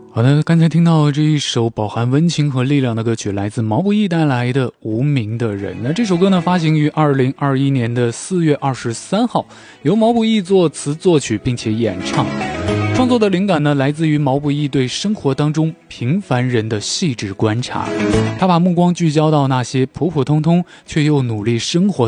好的，刚才听到这一首饱含温情和力量的歌曲，来自毛不易带来的《无名的人》。那这首歌呢，发行于2021年的4月23号，由毛不易作词作曲并且演唱。创作的灵感呢，来自于毛不易对生活当中平凡人的细致观察。他把目光聚焦到那些普普通通却又努力生活